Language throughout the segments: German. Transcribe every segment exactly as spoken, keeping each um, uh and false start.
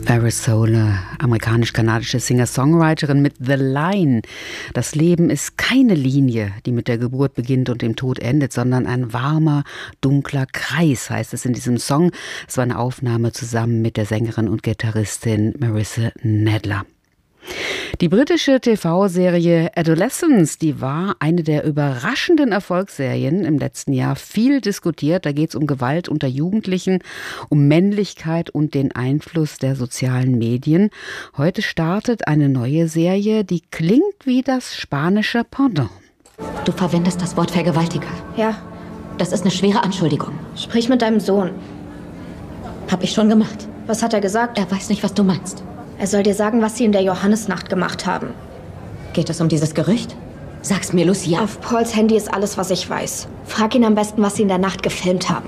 Paris Soler, amerikanisch-kanadische Singer-Songwriterin mit The Line. Das Leben ist keine Linie, die mit der Geburt beginnt und im Tod endet, sondern ein warmer, dunkler Kreis, heißt es in diesem Song. Es war eine Aufnahme zusammen mit der Sängerin und Gitarristin Marissa Nadler. Die britische T V-Serie Adolescence, die war eine der überraschenden Erfolgsserien im letzten Jahr. Viel diskutiert, da geht es um Gewalt unter Jugendlichen, um Männlichkeit und den Einfluss der sozialen Medien. Heute startet eine neue Serie, die klingt wie das spanische Pendant. Du verwendest das Wort Vergewaltiger. Ja. Das ist eine schwere Anschuldigung. Sprich mit deinem Sohn. Hab ich schon gemacht. Was hat er gesagt? Er weiß nicht, was du meinst. Er soll dir sagen, was sie in der Johannisnacht gemacht haben. Geht es um dieses Gerücht? Sag's mir, Lucia. Auf Pauls Handy ist alles, was ich weiß. Frag ihn am besten, was sie in der Nacht gefilmt haben.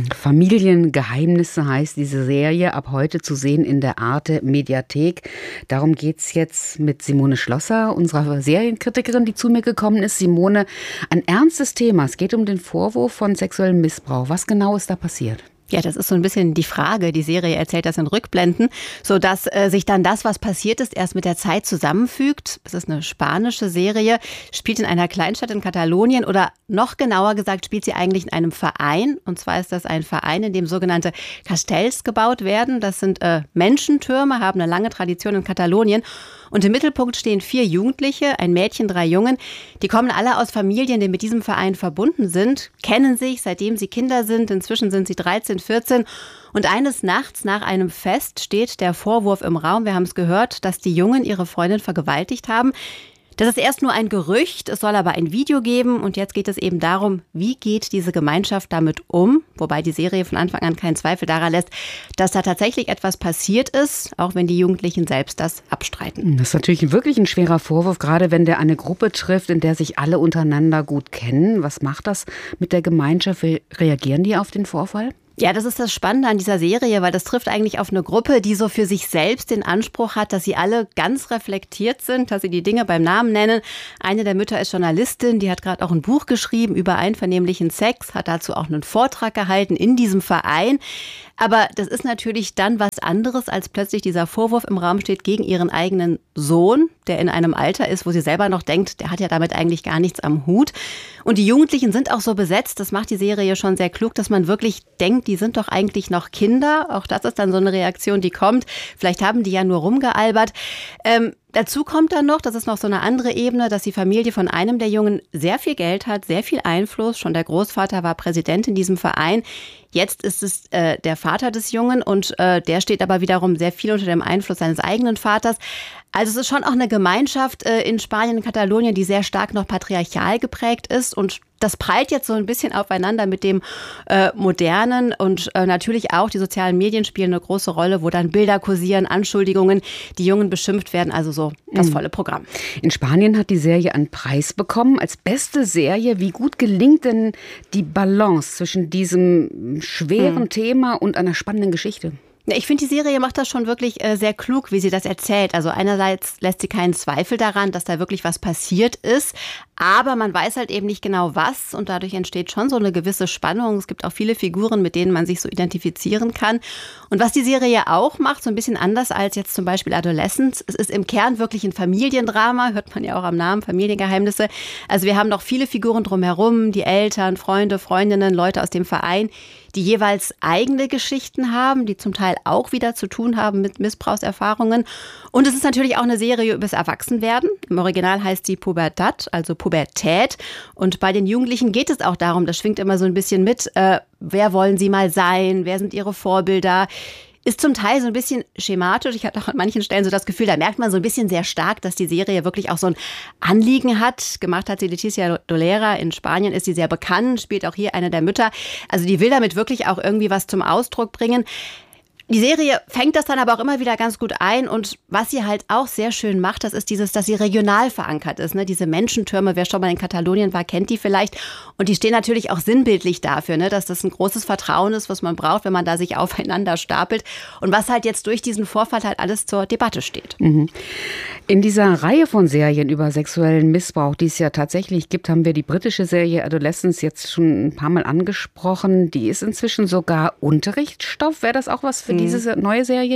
Familiengeheimnisse heißt diese Serie, ab heute zu sehen in der Arte Mediathek. Darum geht's jetzt mit Simone Schlosser, unserer Serienkritikerin, die zu mir gekommen ist. Simone, ein ernstes Thema. Es geht um den Vorwurf von sexuellem Missbrauch. Was genau ist da passiert? Ja, das ist so ein bisschen die Frage. Die Serie erzählt das in Rückblenden, sodass äh, sich dann das, was passiert ist, erst mit der Zeit zusammenfügt. Es ist eine spanische Serie, spielt in einer Kleinstadt in Katalonien oder noch genauer gesagt spielt sie eigentlich in einem Verein. Und zwar ist das ein Verein, in dem sogenannte Castells gebaut werden. Das sind äh, Menschentürme, haben eine lange Tradition in Katalonien. Und im Mittelpunkt stehen vier Jugendliche, ein Mädchen, drei Jungen. Die kommen alle aus Familien, die mit diesem Verein verbunden sind, kennen sich, seitdem sie Kinder sind. Inzwischen sind sie dreizehn, vierzehn. Und eines Nachts nach einem Fest steht der Vorwurf im Raum, wir haben es gehört, dass die Jungen ihre Freundin vergewaltigt haben. Das ist erst nur ein Gerücht, es soll aber ein Video geben und jetzt geht es eben darum, wie geht diese Gemeinschaft damit um, wobei die Serie von Anfang an keinen Zweifel daran lässt, dass da tatsächlich etwas passiert ist, auch wenn die Jugendlichen selbst das abstreiten. Das ist natürlich wirklich ein schwerer Vorwurf, gerade wenn der eine Gruppe trifft, in der sich alle untereinander gut kennen. Was macht das mit der Gemeinschaft? Wie reagieren die auf den Vorfall? Ja, das ist das Spannende an dieser Serie, weil das trifft eigentlich auf eine Gruppe, die so für sich selbst den Anspruch hat, dass sie alle ganz reflektiert sind, dass sie die Dinge beim Namen nennen. Eine der Mütter ist Journalistin, die hat gerade auch ein Buch geschrieben über einvernehmlichen Sex, hat dazu auch einen Vortrag gehalten in diesem Verein. Aber das ist natürlich dann was anderes, als plötzlich dieser Vorwurf im Raum steht gegen ihren eigenen Sohn, der in einem Alter ist, wo sie selber noch denkt, der hat ja damit eigentlich gar nichts am Hut. Und die Jugendlichen sind auch so besetzt, das macht die Serie schon sehr klug, dass man wirklich denkt, die sind doch eigentlich noch Kinder. Auch das ist dann so eine Reaktion, die kommt. Vielleicht haben die ja nur rumgealbert. Ähm, dazu kommt dann noch, das ist noch so eine andere Ebene, dass die Familie von einem der Jungen sehr viel Geld hat, sehr viel Einfluss. Schon der Großvater war Präsident in diesem Verein. Jetzt ist es äh, der Vater des Jungen und äh, der steht aber wiederum sehr viel unter dem Einfluss seines eigenen Vaters. Also es ist schon auch eine Gemeinschaft äh, in Spanien, in Katalonien, die sehr stark noch patriarchal geprägt ist und das prallt jetzt so ein bisschen aufeinander mit dem äh, Modernen und äh, natürlich auch die sozialen Medien spielen eine große Rolle, wo dann Bilder kursieren, Anschuldigungen, die Jungen beschimpft werden, also so das volle Programm. In Spanien hat die Serie einen Preis bekommen als beste Serie. Wie gut gelingt denn die Balance zwischen diesem schweren hm. Thema und einer spannenden Geschichte? Ich finde, die Serie macht das schon wirklich äh, sehr klug, wie sie das erzählt. Also einerseits lässt sie keinen Zweifel daran, dass da wirklich was passiert ist. Aber man weiß halt eben nicht genau was und dadurch entsteht schon so eine gewisse Spannung. Es gibt auch viele Figuren, mit denen man sich so identifizieren kann. Und was die Serie auch macht, so ein bisschen anders als jetzt zum Beispiel Adolescence, es ist im Kern wirklich ein Familiendrama, hört man ja auch am Namen, Familiengeheimnisse. Also wir haben noch viele Figuren drumherum, die Eltern, Freunde, Freundinnen, Leute aus dem Verein, die jeweils eigene Geschichten haben, die zum Teil auch wieder zu tun haben mit Missbrauchserfahrungen. Und es ist natürlich auch eine Serie über das Erwachsenwerden. Im Original heißt die Pubertad, also Pubertät. Und bei den Jugendlichen geht es auch darum, das schwingt immer so ein bisschen mit, äh, wer wollen sie mal sein, wer sind ihre Vorbilder. Ist zum Teil so ein bisschen schematisch. Ich hatte auch an manchen Stellen so das Gefühl, da merkt man so ein bisschen sehr stark, dass die Serie wirklich auch so ein Anliegen hat. Gemacht hat sie Leticia Dolera. In Spanien ist sie sehr bekannt, spielt auch hier eine der Mütter. Also die will damit wirklich auch irgendwie was zum Ausdruck bringen. Die Serie fängt das dann aber auch immer wieder ganz gut ein und was sie halt auch sehr schön macht, das ist dieses, dass sie regional verankert ist, ne? Diese Menschentürme, wer schon mal in Katalonien war, kennt die vielleicht und die stehen natürlich auch sinnbildlich dafür, ne? Dass das ein großes Vertrauen ist, was man braucht, wenn man da sich aufeinander stapelt und was halt jetzt durch diesen Vorfall halt alles zur Debatte steht. Mhm. In dieser Reihe von Serien über sexuellen Missbrauch, die es ja tatsächlich gibt, haben wir die britische Serie Adolescence jetzt schon ein paar Mal angesprochen. Die ist inzwischen sogar Unterrichtsstoff. Wäre das auch was für diese neue Serie hier?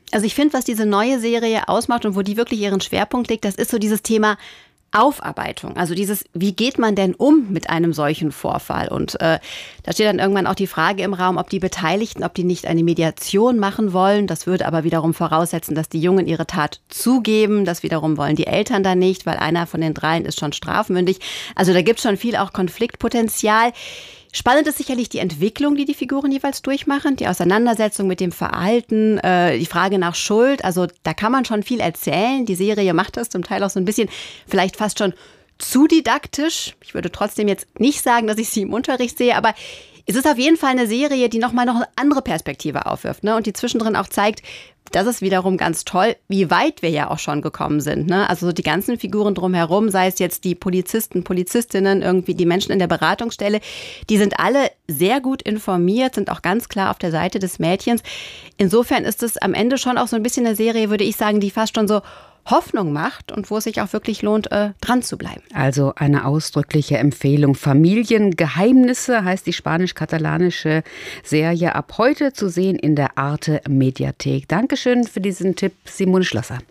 Also ich finde, was diese neue Serie ausmacht und wo die wirklich ihren Schwerpunkt legt, das ist so dieses Thema Aufarbeitung. Also dieses, wie geht man denn um mit einem solchen Vorfall? Und äh, da steht dann irgendwann auch die Frage im Raum, ob die Beteiligten, ob die nicht eine Mediation machen wollen. Das würde aber wiederum voraussetzen, dass die Jungen ihre Tat zugeben. Das wiederum wollen die Eltern dann nicht, weil einer von den dreien ist schon strafmündig. Also da gibt es schon viel auch Konfliktpotenzial. Spannend ist sicherlich die Entwicklung, die die Figuren jeweils durchmachen, die Auseinandersetzung mit dem Verhalten, äh, die Frage nach Schuld. Also da kann man schon viel erzählen. Die Serie macht das zum Teil auch so ein bisschen, vielleicht fast schon zu didaktisch. Ich würde trotzdem jetzt nicht sagen, dass ich sie im Unterricht sehe, aber es ist auf jeden Fall eine Serie, die nochmal noch eine andere Perspektive aufwirft, ne? Und die zwischendrin auch zeigt, das ist wiederum ganz toll, wie weit wir ja auch schon gekommen sind, ne? Also die ganzen Figuren drumherum, sei es jetzt die Polizisten, Polizistinnen, irgendwie die Menschen in der Beratungsstelle, die sind alle sehr gut informiert, sind auch ganz klar auf der Seite des Mädchens. Insofern ist es am Ende schon auch so ein bisschen eine Serie, würde ich sagen, die fast schon so Hoffnung macht und wo es sich auch wirklich lohnt, äh, dran zu bleiben. Also eine ausdrückliche Empfehlung. Familiengeheimnisse heißt die spanisch-katalanische Serie, ab heute zu sehen in der Arte Mediathek. Dankeschön für diesen Tipp, Simone Schlosser.